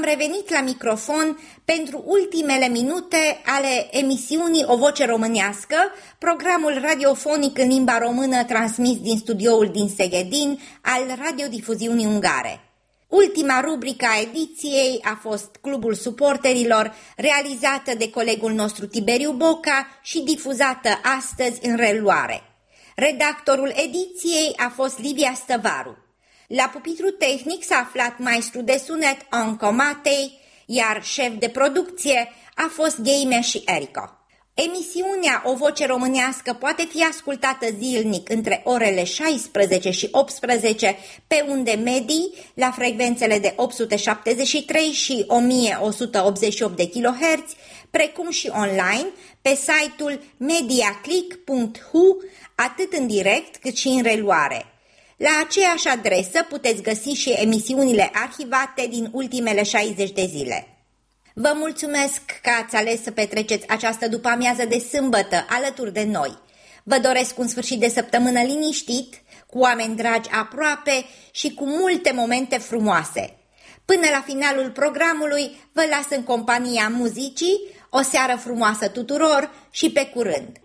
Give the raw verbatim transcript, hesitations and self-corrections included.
revenit la microfon pentru ultimele minute ale emisiunii O Voce Românească, programul radiofonic în limba română transmis din studioul din Seghedin al radiodifuziunii ungare. Ultima rubrică a ediției a fost Clubul Suporterilor, realizată de colegul nostru Tiberiu Boca și difuzată astăzi în reluare. Redactorul ediției a fost Livia Stăvaru. La pupitru tehnic s-a aflat maestru de sunet Anco Matei, iar șef de producție a fost Gheimea și Erico. Emisiunea O Voce Românească poate fi ascultată zilnic între orele șaisprezece și optsprezece pe unde medii la frecvențele de opt sute șaptezeci și trei și o mie o sută optzeci și opt de kiloherți, precum și online pe site-ul mediaclick punct h u, atât în direct cât și în reluare. La aceeași adresă puteți găsi și emisiunile arhivate din ultimele șaizeci de zile. Vă mulțumesc că ați ales să petreceți această după-amiază de sâmbătă alături de noi. Vă doresc un sfârșit de săptămână liniștit, cu oameni dragi aproape și cu multe momente frumoase. Până la finalul programului vă las în compania muzicii, o seară frumoasă tuturor și pe curând!